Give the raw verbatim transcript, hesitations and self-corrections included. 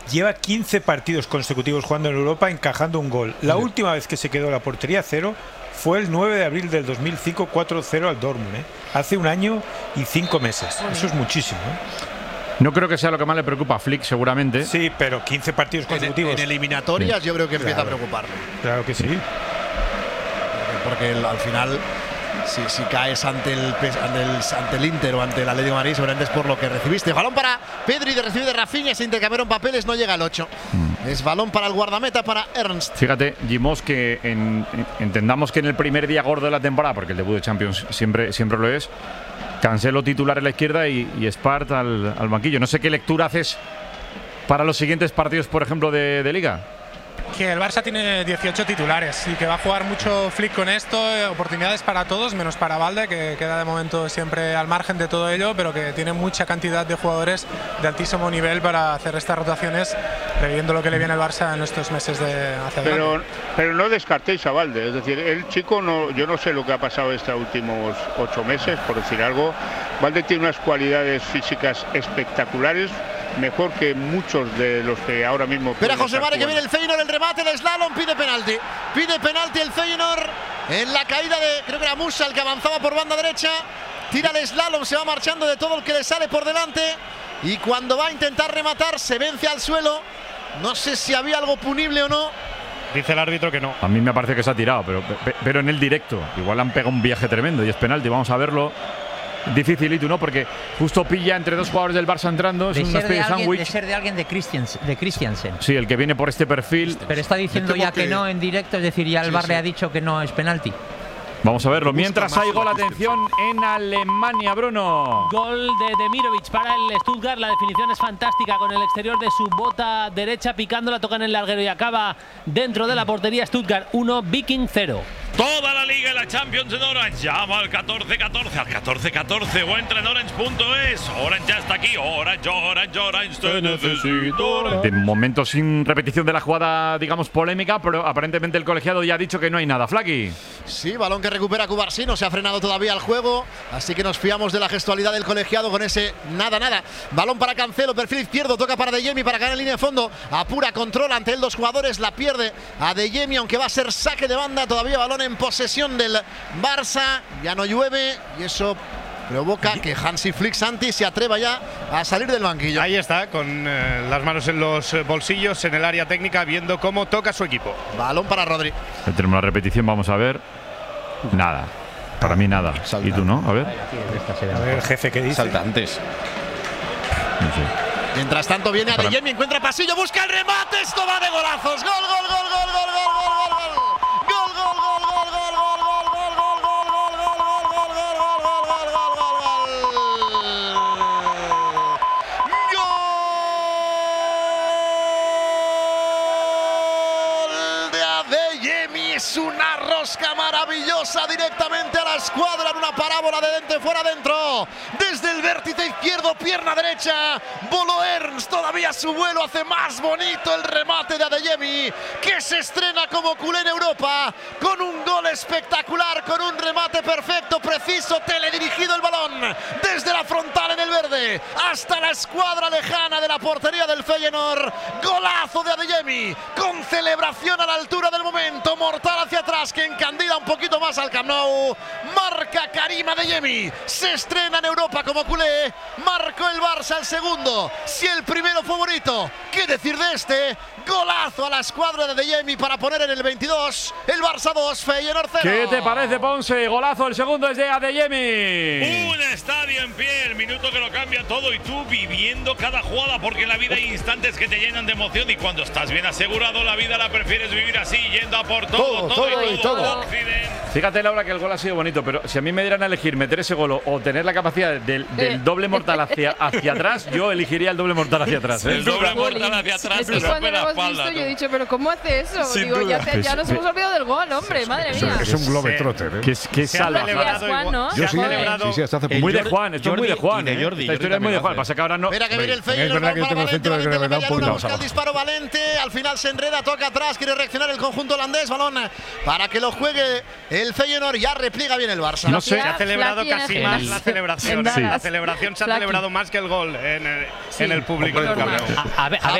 lleva quince partidos consecutivos jugando en Europa encajando un gol. La sí. última vez que se quedó la portería a cero fue el nueve de abril del dos mil cinco, cuatro cero al Dortmund, ¿eh? Hace un año y cinco meses. Eso es muchísimo, ¿eh? No creo que sea lo que más le preocupa a Flick, seguramente. Sí, pero quince partidos consecutivos. En, en eliminatorias sí. yo creo que empieza claro. a preocuparle. Claro que sí. Porque el, al final, si, si caes ante el, ante, el, ante el Inter o ante el Atlético de Madrid, seguramente es por lo que recibiste. Balón para Pedri, de recibir de Rafinha, se intercambiaron papeles, no llega al ocho. Mm. Es balón para el guardameta, para Ernst. Fíjate, Gimos, que en, en, entendamos que en el primer día gordo de la temporada, porque el debut de Champions siempre, siempre lo es, Cancelo titular en la izquierda y, y Spart al, al banquillo. No sé qué lectura haces para los siguientes partidos, por ejemplo, de, de Liga. Que el Barça tiene dieciocho titulares y que va a jugar mucho Flick con esto, eh, oportunidades para todos, menos para Balde, que queda de momento siempre al margen de todo ello, pero que tiene mucha cantidad de jugadores de altísimo nivel para hacer estas rotaciones, previendo lo que le viene al Barça en estos meses de hacia pero, adelante. Pero no descartéis a Balde, es decir, el chico, no, yo no sé lo que ha pasado estos últimos ocho meses, por decir algo. Balde tiene unas cualidades físicas espectaculares, mejor que muchos de los que ahora mismo. Espera José Mare, que viene el Feyenoord, el remate, el slalom, pide penalti. Pide penalti el Feyenoord en la caída de, creo que era Musa el que avanzaba por banda derecha. Tira el slalom, se va marchando de todo el que le sale por delante. Y cuando va a intentar rematar, se vence al suelo. No sé si había algo punible o no. Dice el árbitro que no. A mí me parece que se ha tirado, pero, pero en el directo. Igual han pegado un viaje tremendo y es penalti. Vamos a verlo. Dificilito, ¿no? Porque justo pilla entre dos jugadores del Barça entrando. Es una especie de sándwich. De ser de alguien de Christiansen, de Christiansen. Sí, el que viene por este perfil. Pero está diciendo ya que, que no en directo, es decir, ya el sí, Bar sí. le ha dicho que no es penalti. Vamos a verlo. Mientras hay gol, atención, en Alemania, Bruno. Gol de Demirovic para el Stuttgart. La definición es fantástica con el exterior de su bota derecha, picándola, toca en el larguero y acaba dentro de la portería. Stuttgart uno, Viking cero. Toda la Liga y la Champions en Orange. Llama al catorce catorce, al catorce catorce o entra en orange punto es. Orange ya está aquí. Orange, Orange, Orange, te necesito. De momento sin repetición de la jugada, digamos, polémica, pero aparentemente el colegiado ya ha dicho que no hay nada. Flaky. Sí, balón que recupera Cubarsí, no se ha frenado todavía el juego, así que nos fiamos de la gestualidad del colegiado con ese nada, nada. Balón para Cancelo, perfil izquierdo, toca para Adeyemi para ganar en línea de fondo. Apura, controla ante él dos jugadores, la pierde Adeyemi, aunque va a ser saque de banda. Todavía balón en posesión del Barça, ya no llueve y eso provoca que Hansi Flick Santi se atreva ya a salir del banquillo. Ahí está, con eh, las manos en los bolsillos, en el área técnica, viendo cómo toca su equipo. Balón para Rodri. Tenemos la repetición, vamos a ver. Nada, para mí nada. Salta. ¿Y tú no? A ver. A ver el jefe que dice. Salta antes. No sé. Mientras tanto viene Adeyemi, encuentra pasillo, busca el remate, esto va de golazos. Gol, gol, gol, gol, gol, gol, gol, gol, gol. Gol, gol, gol, gol, gol, gol, gol, gol, gol, gol, gol, gol, gol, gol, gol, gol, gol, gol, gol de Adeyemi, es una rosca maravillosa directamente a la escuadra en una parábola de dentro fuera dentro. Desde el vértice izquierdo, pierna derecha, voló Ernst, todavía su vuelo hace más bonito el remate de Adeyemi, que se estrena como culé en Europa, con un gol espectacular, con un remate perfecto, preciso, teledirigido el balón, desde la frontal en el verde, hasta la escuadra lejana de la portería del Feyenoord. Golazo de Adeyemi, con celebración a la altura del momento, mortal hacia atrás, que encandila un poquito más al Camp Nou. Marca Karim Adeyemi, se estrena en Europa como culé, marcó el Barça el segundo, si el primero fue bonito, ¿qué decir de este? Golazo a la escuadra de Adeyemi para poner en el veintidós, el Barça dos, Feyenoord cero. ¿Qué te parece, Ponce? Golazo, el segundo es de Adeyemi. Un estadio en pie, el minuto que lo cambia todo y tú viviendo cada jugada, porque en la vida hay instantes que te llenan de emoción y cuando estás bien asegurado la vida la prefieres vivir así, yendo a por todo, todo, todo, todo y todo. todo. Fíjate, Laura, que el gol ha sido bonito, pero si a mí me dieran a elegir meter ese gol o tener la capacidad del, del doble mortal hacia, hacia atrás, yo elegiría el doble mortal hacia atrás. ¿eh? El doble mortal hacia atrás, es que cuando lo hemos espalda, visto, ¿no? Yo he dicho, pero ¿cómo hace eso? Sin Digo, duda. ya, te, ya nos hemos olvidado del gol, hombre, madre mía. Es un globetrotter, ¿eh? Que, que salvaje. Juan, ¿no? Yo sí, sí, sí, hasta hace poco. Muy de Juan, esto es muy de Juan. De Jordi, Esta historia es muy de Juan, pasa que ahora no. Mira que viene el Feyenoord, es verdad que yo tengo el centro de gravedad un poquito más abajo. El disparo Valente, al final se enreda, toca atrás, quiere reaccionar el conjunto holandés, balón para que lo juegue el Feyenoord, ya repliega bien el Barça. No sé, se ha celebrado casi más la celebración. La celebración se ha celebrado más que el gol en el, en el público del Camp Nou. A ver, a ver.